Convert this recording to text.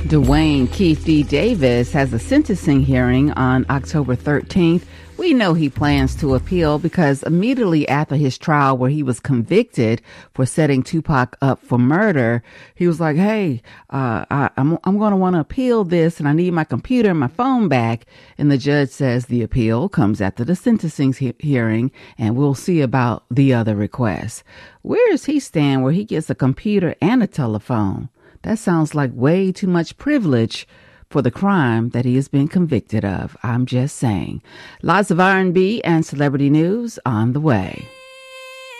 Dwayne Keith D. Davis has a sentencing hearing on October 13th. We know he plans to appeal because immediately after his trial where he was convicted for setting Tupac up for murder, he was like, hey, I'm going to want to appeal this and I need my computer and my phone back. And the judge says the appeal comes after the sentencing hearing and we'll see about the other requests. Where does he stand where he gets a computer and a telephone? That sounds like way too much privilege for the crime that he has been convicted of. I'm just saying. Lots of R&B and celebrity news on the way.